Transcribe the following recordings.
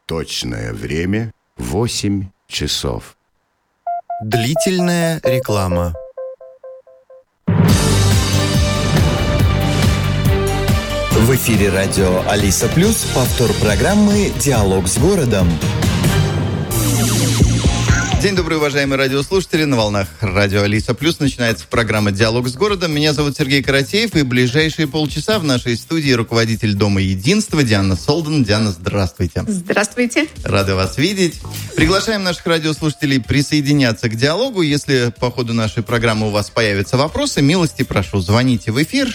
Точное время 8 часов. Длительная реклама. В эфире радио Алиса Плюс, повтор программы «Диалог с городом». День добрый, уважаемые радиослушатели. На волнах радио Алиса Плюс начинается программа «Диалог с городом». Меня зовут Сергей Каратеев, и ближайшие полчаса в нашей студии руководитель Дома единства Диана Солден. Диана, здравствуйте. Здравствуйте. Рады вас видеть. Приглашаем наших радиослушателей присоединяться к диалогу. Если по ходу нашей программы у вас появятся вопросы, милости прошу, звоните в эфир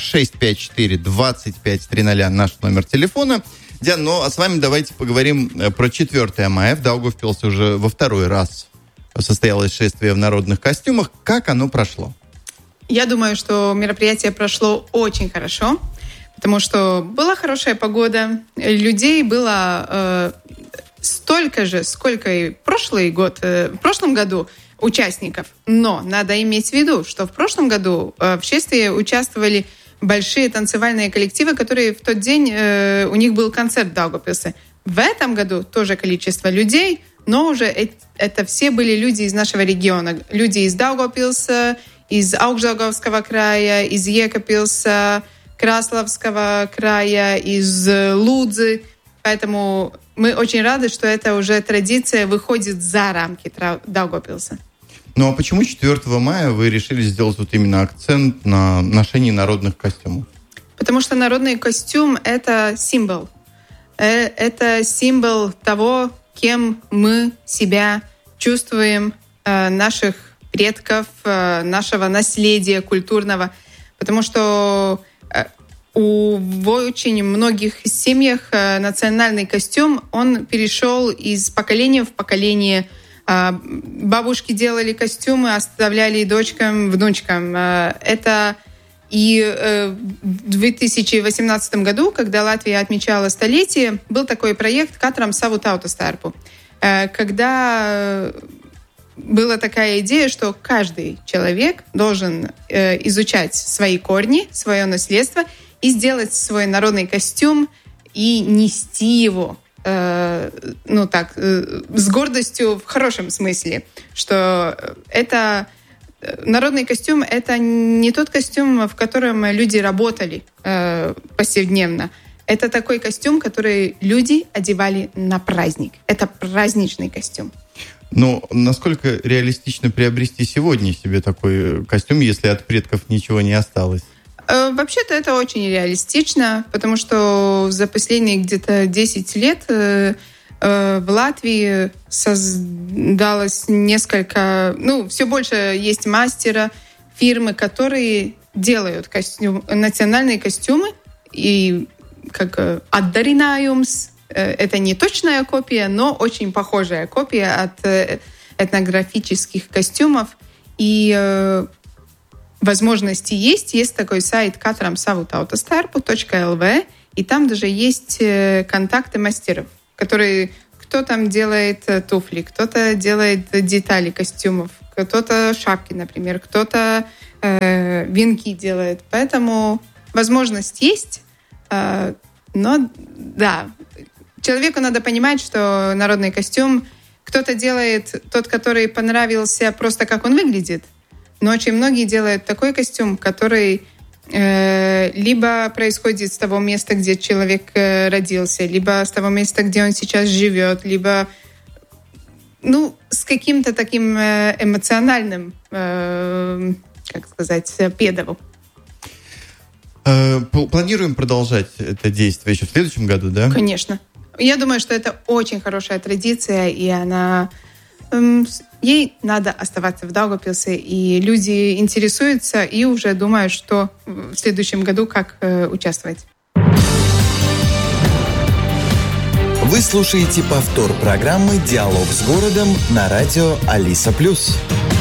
654-2530, наш номер телефона. Диана, ну а с вами давайте поговорим про 4 мая. В Даугавпилсе уже во второй раз состоялось шествие в народных костюмах. Как оно прошло? Я думаю, что мероприятие прошло очень хорошо, потому что была хорошая погода, людей было столько же, сколько и в прошлом году участников. Но надо иметь в виду, что в прошлом году в шествии участвовали большие танцевальные коллективы, которые в тот день, у них был концерт в Даугавпилсе. В этом году тоже количество людей, но уже это все были люди из нашего региона. Люди из Даугавпилса, из Аugstdaugavskого края, из Екапилса, Краславского края, из Лудзы. Поэтому мы очень рады, что эта уже традиция выходит за рамки Даугавпилса. Ну а почему 4 мая вы решили сделать вот именно акцент на ношении народных костюмов? Потому что народный костюм – это символ. Это символ того, кем мы себя чувствуем, наших предков, нашего наследия культурного. Потому что в очень многих семьях национальный костюм, он перешел из поколения в поколение. Бабушки делали костюмы, оставляли дочкам, внучкам. Это и в 2018 году, когда Латвия отмечала столетие, был такой проект «Катрам саву таутастарпу», когда была такая идея, что каждый человек должен изучать свои корни, свое наследство и сделать свой народный костюм и нести его с гордостью в хорошем смысле, что это народный костюм – это не тот костюм, в котором люди работали повседневно. Это такой костюм, который люди одевали на праздник. Это праздничный костюм. Ну, насколько реалистично приобрести сегодня себе такой костюм, если от предков ничего не осталось? Вообще-то это очень реалистично, потому что за последние где-то 10 лет в Латвии создалось несколько... все больше есть мастера, фирмы, которые делают национальные костюмы. И как «Atdarinājums» — это не точная копия, но очень похожая копия от этнографических костюмов. И возможности есть. Есть такой сайт «Katram savu tautastārpu.lv», и там даже есть контакты мастеров, которые, кто там делает туфли, кто-то делает детали костюмов, кто-то шапки, например, кто-то венки делает. Поэтому возможность есть, но да, человеку надо понимать, что народный костюм кто-то делает тот, который понравился просто как он выглядит, но очень многие делают такой костюм, который либо происходит с того места, где человек родился, либо с того места, где он сейчас живет, либо с каким-то таким эмоциональным, педовым. Планируем продолжать это действие еще в следующем году, да? Конечно. Я думаю, что это очень хорошая традиция, и ей надо оставаться в Даугавпилсе, и люди интересуются и уже думают, что в следующем году как участвовать. Вы слушаете повтор программы «Диалог с городом» на радио Алиса Плюс.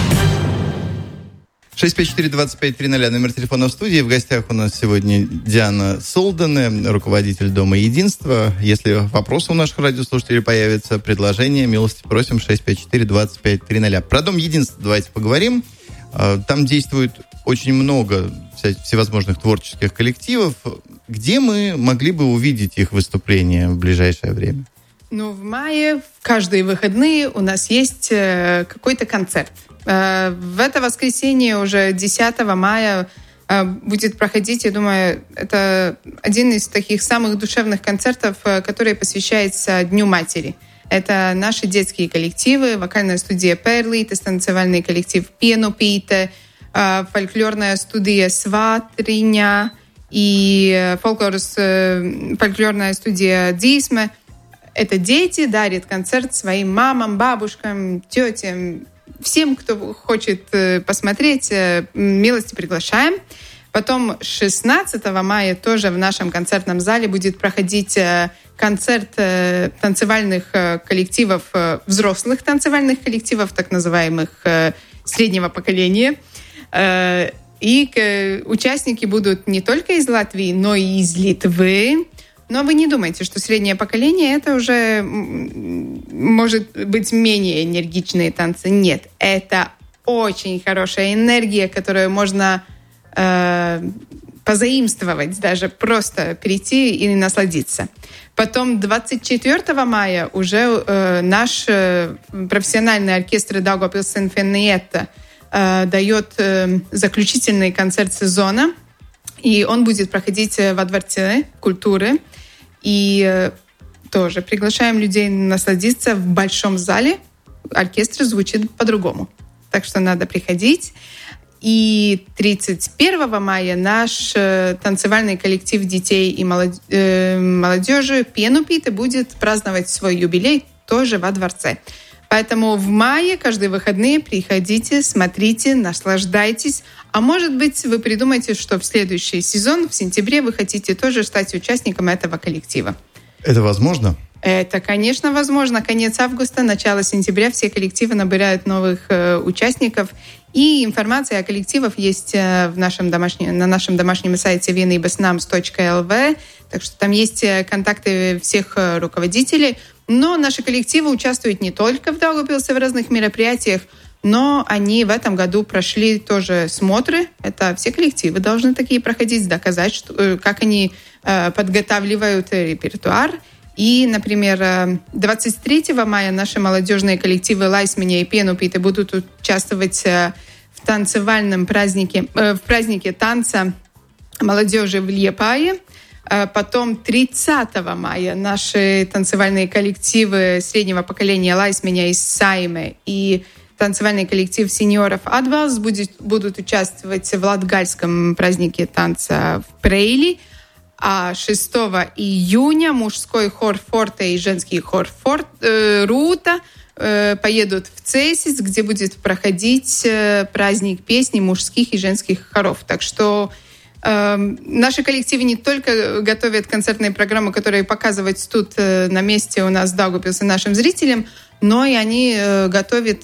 654-2530, номер телефона в студии. В гостях у нас сегодня Диана Солден, руководитель Дома единства. Если вопросы у наших радиослушателей появятся, предложения, милости просим, 654-2530. Про Дом единства давайте поговорим. Там действует очень много всевозможных творческих коллективов. Где мы могли бы увидеть их выступления в ближайшее время? В мае каждые выходные у нас есть какой-то концерт. В это воскресенье уже 10 мая будет проходить, я думаю, это один из таких самых душевных концертов, который посвящается Дню матери. Это наши детские коллективы, вокальная студия «Перли», танцевальный коллектив «Pienupīte», фольклорная студия «Svātriņa» и фольклорная студия «Dzīsme». Это дети дарят концерт своим мамам, бабушкам, тетям, всем, кто хочет посмотреть, милости приглашаем. Потом 16 мая тоже в нашем концертном зале будет проходить концерт танцевальных коллективов, взрослых танцевальных коллективов, так называемых среднего поколения. И участники будут не только из Латвии, но и из Литвы. Но вы не думайте, что среднее поколение это уже может быть менее энергичные танцы. Нет, это очень хорошая энергия, которую можно позаимствовать, даже просто прийти и насладиться. Потом 24 мая уже наш профессиональный оркестр Daugavpils Sinfonietta дает заключительный концерт сезона. И он будет проходить во Дворце культуры. И тоже приглашаем людей насладиться в большом зале. Оркестр звучит по-другому. Так что надо приходить. И 31 мая наш танцевальный коллектив детей и молодежи «Pienupīte» будет праздновать свой юбилей тоже во Дворце. Поэтому в мае каждые выходные приходите, смотрите, наслаждайтесь. А может быть, вы придумаете, что в следующий сезон, в сентябре, вы хотите тоже стать участником этого коллектива. Это возможно? Это, конечно, возможно. Конец августа, начало сентября все коллективы набирают новых участников. И информация о коллективах есть на нашем домашнем сайте vienībasnams.lv. Так что там есть контакты всех руководителей. Но наши коллективы участвуют не только в Daugavpils'е в разных мероприятиях, но они в этом году прошли тоже смотры. Это все коллективы должны такие проходить, доказать, как они подготавливают репертуар. И, например, 23 мая наши молодежные коллективы «Laismiņa» и «Pienupīte» будут участвовать в танцевальном празднике, в празднике танца молодежи в Лиепае. Потом 30 мая наши танцевальные коллективы среднего поколения «Laismiņa» из Сайме и танцевальный коллектив сеньоров «Atbalsts» будут участвовать в латгальском празднике танца в Прейли. А 6 июня мужской хор «Форте» и женский хор «Рута» поедут в Цесис, где будет проходить праздник песни мужских и женских хоров. Так что наши коллективы не только готовят концертные программы, которые показывать тут на месте у нас в Daugavpils'е нашим зрителям, но и они готовят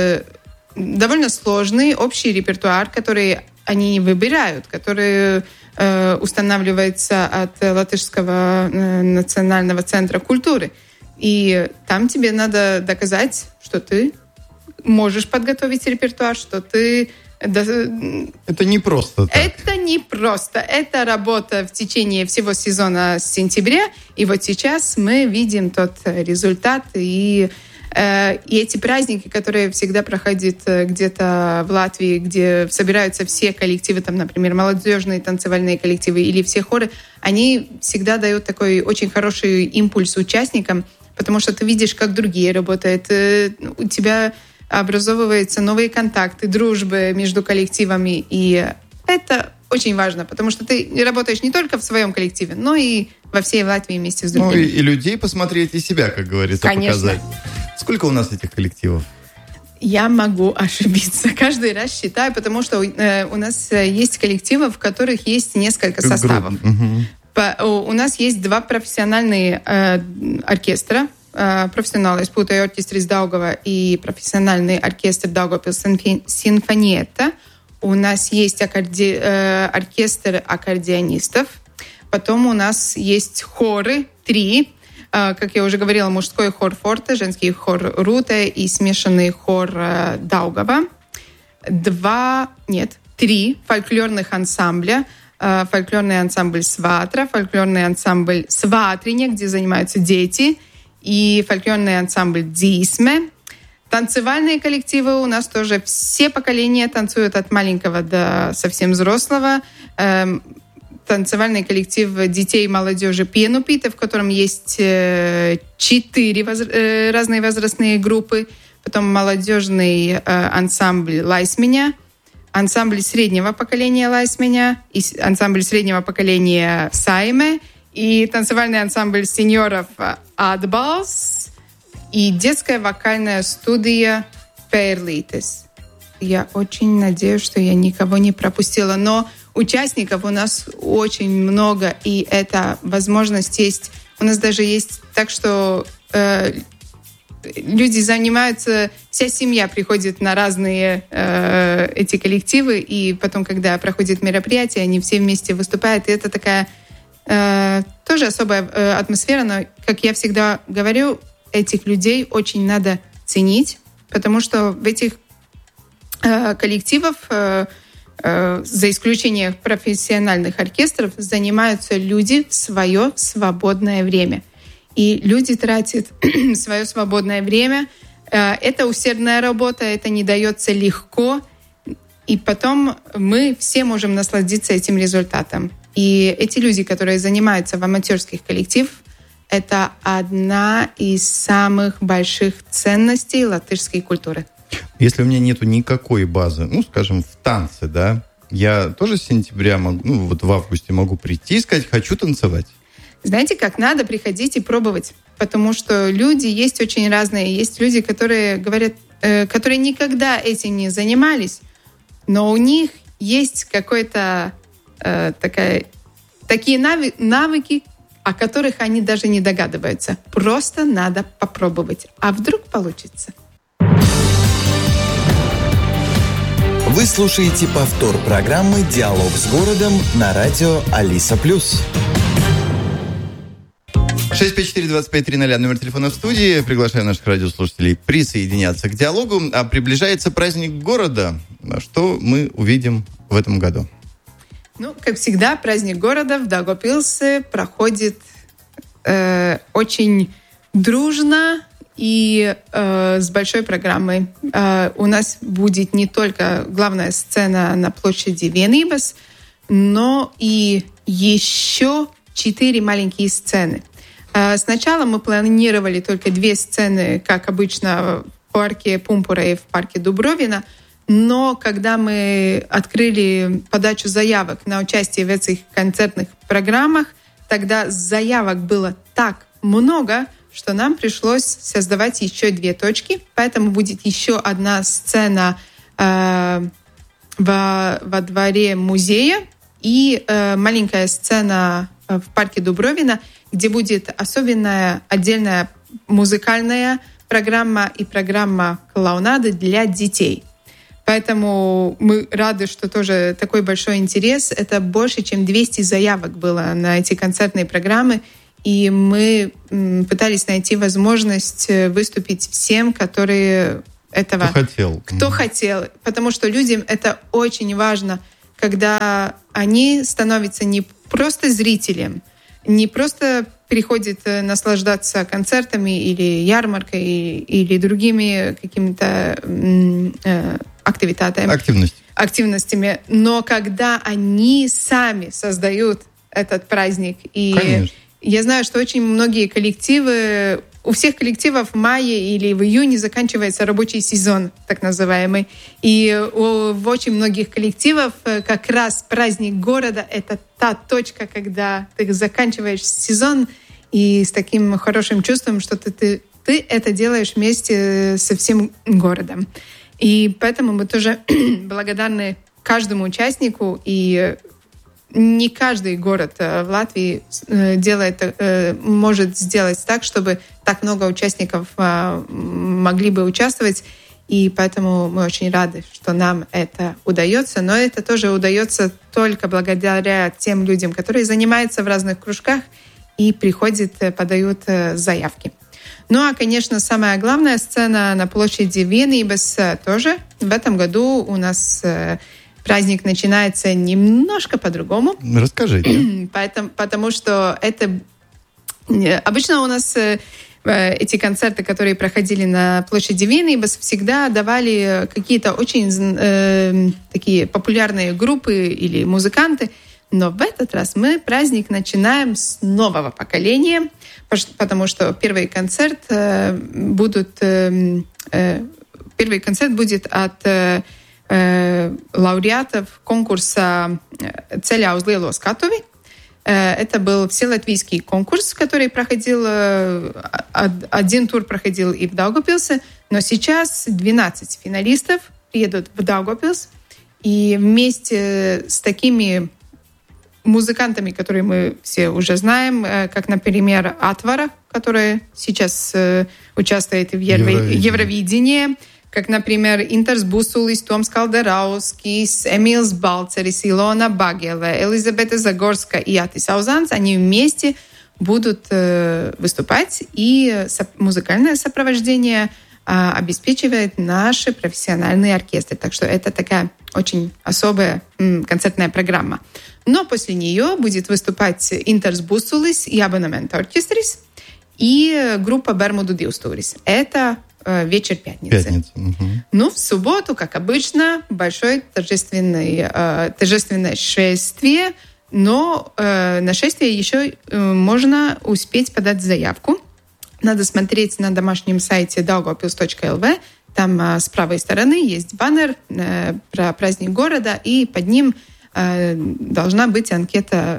довольно сложный общий репертуар, который они выбирают, который устанавливается от Латышского национального центра культуры. И там тебе надо доказать, что ты можешь подготовить репертуар, что ты... Это не просто так. Это не просто. Это работа в течение всего сезона с сентября. И вот сейчас мы видим тот результат. И эти праздники, которые всегда проходят где-то в Латвии, где собираются все коллективы, там, например, молодежные танцевальные коллективы или все хоры, они всегда дают такой очень хороший импульс участникам, потому что ты видишь, как другие работают. У тебя образовываются новые контакты, дружбы между коллективами. И это очень важно, потому что ты работаешь не только в своем коллективе, но и во всей Латвии вместе с другими. Ну и людей посмотреть, и себя, как говорится, конечно, показать. Сколько у нас этих коллективов? Я могу ошибиться. Каждый раз считаю, потому что у нас есть коллективы, в которых есть несколько составов. У нас есть 2 профессиональные оркестра. Профессиональный спутая оркестр из Daugava и профессиональный оркестр Daugavpils Sinfonietta. У нас есть оркестр аккордеонистов. Потом у нас есть хоры 3. Как я уже говорила, мужской хор «Форте», женский хор «Рута» и смешанный хор Daugava. 3 фольклорных ансамбля. Фольклорный ансамбль «Svātra», фольклорный ансамбль «Svātriņa», где занимаются дети, и фольклорный ансамбль «Дзисме». Танцевальные коллективы у нас тоже все поколения танцуют от маленького до совсем взрослого. Танцевальный коллектив детей и молодежи «Пиенупите», в котором есть 4 разные возрастные группы. Потом молодежный ансамбль «Лайсменя», ансамбль среднего поколения «Лайсменя», и ансамбль среднего поколения «Сайме», и танцевальный ансамбль сеньоров «Адбалс», и детская вокальная студия «Перлитес». Я очень надеюсь, что я никого не пропустила, но участников у нас очень много, и эта возможность есть. У нас даже есть так, что люди занимаются, вся семья приходит на разные эти коллективы, и потом, когда проходит мероприятие, они все вместе выступают, и это такая тоже особая атмосфера, но, как я всегда говорю, этих людей очень надо ценить, потому что в этих коллективах, за исключением профессиональных оркестров, занимаются люди в свое свободное время. И люди тратят свое свободное время. Это усердная работа, это не дается легко. И потом мы все можем насладиться этим результатом. И эти люди, которые занимаются в аматерских коллективах, это одна из самых больших ценностей латышской культуры. Если у меня нету никакой базы, скажем, в танце, да, я тоже с сентября могу, в августе могу прийти и сказать, хочу танцевать. Знаете, как надо приходить и пробовать, потому что люди есть очень разные. Есть люди, которые говорят, которые никогда этим не занимались, но у них есть какой-то такие навыки, о которых они даже не догадываются. Просто надо попробовать. А вдруг получится? Вы слушаете повтор программы «Диалог с городом» на радио Алиса+. 654-2530, номер телефона в студии. Приглашаю наших радиослушателей присоединяться к диалогу. А приближается праздник города. Что мы увидим в этом году? Как всегда, праздник города в Даугавпилсе проходит очень дружно и с большой программой. У нас будет не только главная сцена на площади Vienības, но и еще 4 маленькие сцены. Сначала мы планировали только 2 сцены, как обычно, в парке Пумпура и в парке Дубровина. Но когда мы открыли подачу заявок на участие в этих концертных программах, тогда заявок было так много, что нам пришлось создавать еще 2 точки. Поэтому будет еще одна сцена во дворе музея и маленькая сцена в парке Дубровина, где будет особенная отдельная музыкальная программа и программа клоунады для детей. Поэтому мы рады, что тоже такой большой интерес. Это больше, чем 200 заявок было на эти концертные программы. И мы пытались найти возможность выступить всем, которые этого... Кто хотел. Потому что людям это очень важно, когда они становятся не просто зрителем, не просто приходят наслаждаться концертами или ярмаркой, или другими какими-то активностями, но когда они сами создают этот праздник. И конечно. Я знаю, что очень многие коллективы, у всех коллективов в мае или в июне заканчивается рабочий сезон, так называемый. И в очень многих коллективов как раз праздник города — это та точка, когда ты заканчиваешь сезон и с таким хорошим чувством, что ты это делаешь вместе со всем городом. И поэтому мы тоже благодарны каждому участнику. И не каждый город в Латвии может сделать так, чтобы так много участников могли бы участвовать. И поэтому мы очень рады, что нам это удается. Но это тоже удается только благодаря тем людям, которые занимаются в разных кружках и приходят, подают заявки. Ну, а, конечно, самая главная сцена на площади Vienības тоже. В этом году у нас праздник начинается немножко по-другому. Расскажите. Потому что это... Обычно у нас эти концерты, которые проходили на площади Vienības, всегда давали какие-то очень такие популярные группы или музыканты. Но в этот раз мы праздник начинаем с нового поколения, потому что первый концерт будет от лауреатов конкурса «Ceļā uz lielo skatuvi». Это был вселатвийский конкурс, который проходил, один тур проходил и в Даугавпилсе, но сейчас 12 финалистов приедут в Даугавпилс, и вместе с такими музыкантами, которые мы все уже знаем, как, например, Аtvara, которая сейчас участвует в Евровидении, как, например, Интерс Бусулис, Томс Калдераускис, Эмилс Балцерис, Илона Багела, Элизабета Загорска и Атис Аузанс, они вместе будут выступать, и музыкальное сопровождение обеспечивает наши профессиональные оркестры. Так что это такая очень особая концертная программа. Но после нее будет выступать Интерс Бусулис и Абонамент Оркестрис и группа Бермуду Дивстурис. Это вечер пятницы. Угу. Ну, в субботу, как обычно, большое торжественное шествие, но на шествие еще можно успеть подать заявку. Надо смотреть на домашнем сайте daugavpils.lv. Там с правой стороны есть баннер про праздник города, и под ним должна быть анкета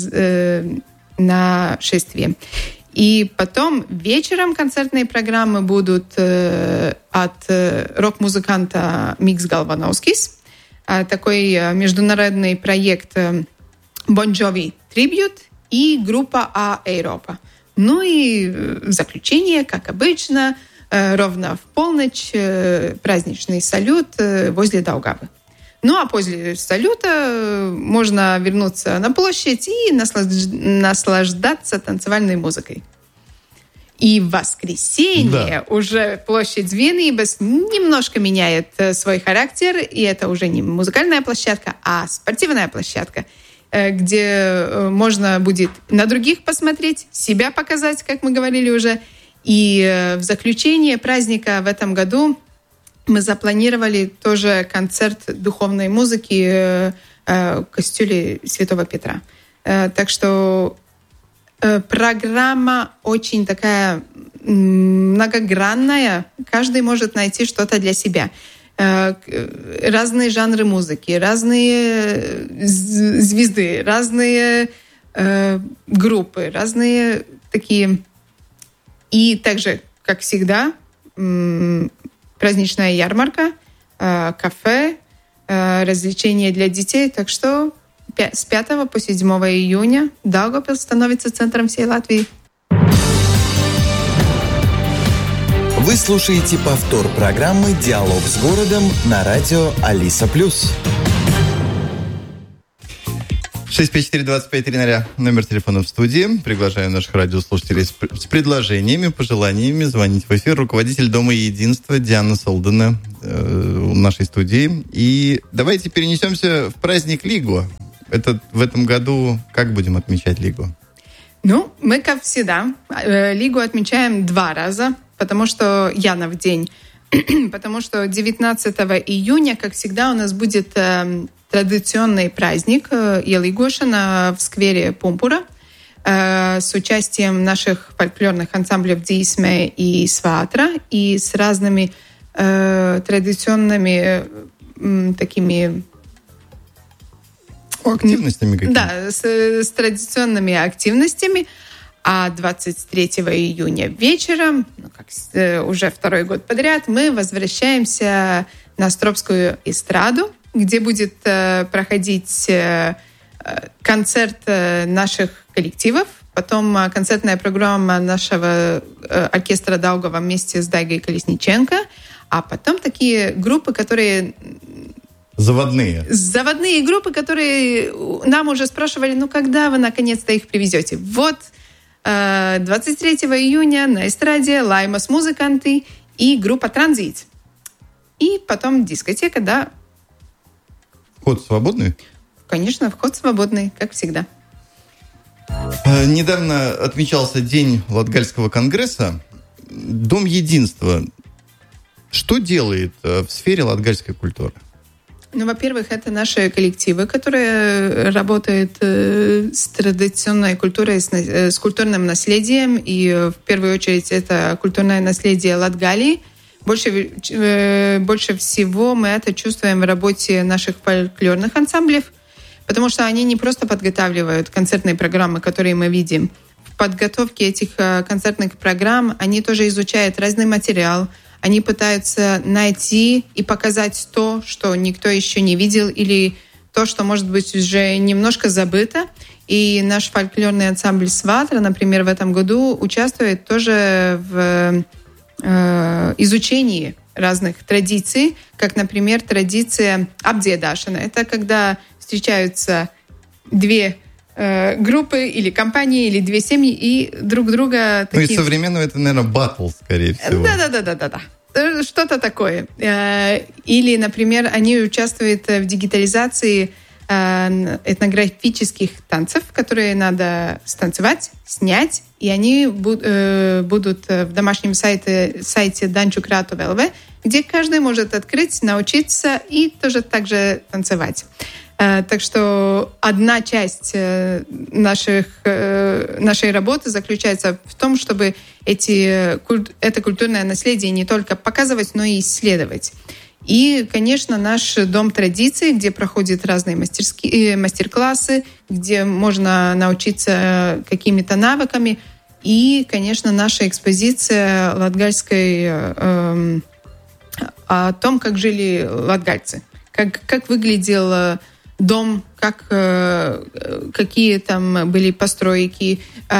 на шествие. И потом вечером концертные программы будут от рок-музыканта Микс Галвановскис, такой международный проект Bon Jovi Tribute и группа А-Европа. Ну и в заключение, как обычно, ровно в полночь праздничный салют возле Даугавы. Ну а после салюта можно вернуться на площадь и наслаждаться танцевальной музыкой. И в воскресенье уже площадь Vienības немножко меняет свой характер, и это уже не музыкальная площадка, а спортивная площадка, где можно будет на других посмотреть, себя показать, как мы говорили уже. И в заключение праздника в этом году мы запланировали тоже концерт духовной музыки в костеле Святого Петра. Так что программа очень такая многогранная. Каждый может найти что-то для себя. Разные жанры музыки, разные звезды, разные группы, разные такие. И также, как всегда, праздничная ярмарка, кафе, развлечения для детей. Так что с 5 по 7 июня Даугавпилс становится центром всей Латвии. Вы слушаете повтор программы «Диалог с городом» на радио Алиса+. 654-2530, номер телефона в студии. Приглашаю наших радиослушателей с предложениями, пожеланиями звонить в эфир. Руководитель Дома единства Диана Солдена в нашей студии. И давайте перенесемся в праздник Лигу. В этом году как будем отмечать Лигу? Ну, мы, как всегда, Лигу отмечаем 2 раза, потому что Янов день. Потому что 19 июня, как всегда, у нас будет традиционный праздник Иелигошана в сквере Пумпура с участием наших фольклорных ансамблей Дзисме и Сватра и с разными традиционными такими активностями какими-то. Да, с традиционными активностями. А 23 июня вечером, как уже 2-й год подряд, мы возвращаемся на Стропскую эстраду, где будет проходить концерт наших коллективов, потом концертная программа нашего оркестра Даугава вместе с Дайгой Колесниченко, а потом такие группы, которые... Заводные группы, которые нам уже спрашивали, когда вы наконец-то их привезете. Вот 23 июня на эстраде Лаймас музыканты и группа Транзит. И потом дискотека, да. Вход свободный? Конечно, вход свободный, как всегда. Недавно отмечался День Латгальского конгресса. Дом единства что делает в сфере латгальской культуры? Ну, во-первых, это наши коллективы, которые работают с традиционной культурой, с культурным наследием. И в первую очередь это культурное наследие Латгалии. Больше всего мы это чувствуем в работе наших фольклорных ансамблей, потому что они не просто подготавливают концертные программы, которые мы видим. В подготовке этих концертных программ они тоже изучают разный материал. Они пытаются найти и показать то, что никто еще не видел, или то, что, может быть, уже немножко забыто. И наш фольклорный ансамбль «Сватра», например, в этом году участвует тоже в изучении разных традиций, как, например, традиция абдзедашана. Это когда встречаются две группы или компании, или две семьи, и друг друга... Ну, из современного это, наверное, батл, скорее всего. Да. Что-то такое. Или, например, они участвуют в дигитализации этнографических танцев, которые надо станцевать, снять, и они будут в домашнем сайте Данчук.Рatu ЛВ, где каждый может открыть, научиться и тоже так же танцевать. Так что одна часть нашей работы заключается в том, чтобы это культурное наследие не только показывать, но и исследовать. И, конечно, наш дом традиций, где проходят разные мастер-классы, где можно научиться какими-то навыками. И, конечно, наша экспозиция латгальской о том, как жили латгальцы, как выглядел дом, какие там были постройки,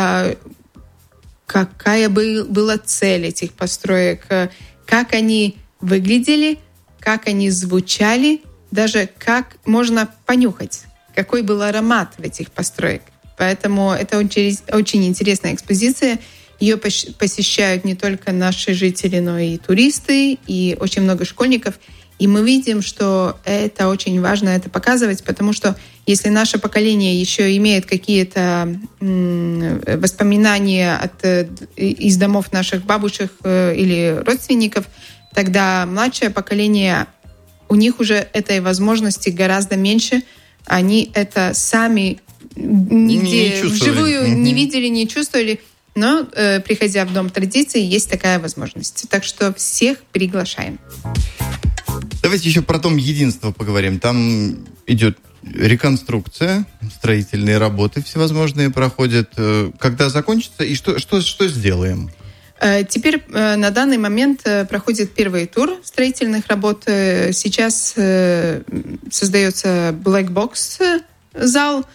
какая была цель этих построек, как они выглядели, как они звучали, даже как можно понюхать, какой был аромат в этих построек. Поэтому это очень интересная экспозиция. Ее посещают не только наши жители, но и туристы, и очень много школьников. И мы видим, что это очень важно это показывать, потому что если наше поколение еще имеет какие-то воспоминания из домов наших бабушек или родственников, тогда младшее поколение, у них уже этой возможности гораздо меньше. Они это сами нигде вживую не видели, не чувствовали. Но, приходя в Дом традиций, есть такая возможность. Так что всех приглашаем. Давайте еще про Дом единства поговорим. Там идет реконструкция, строительные работы всевозможные проходят. Когда закончится и что сделаем? Теперь на данный момент проходит первый тур строительных работ. Сейчас создается Black Box зал.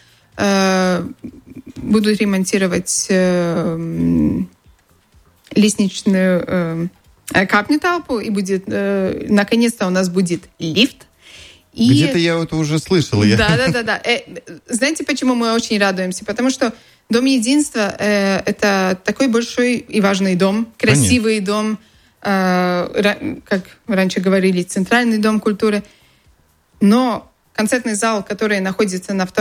Будут ремонтировать лестничную капни-талпу, и будет, наконец-то у нас будет лифт. И... Где-то я это уже слышал. Да. Знаете, почему мы очень радуемся? Потому что Дом единства это такой большой и важный дом, красивый дом, как раньше говорили, центральный дом культуры. Но концертный зал, который находится на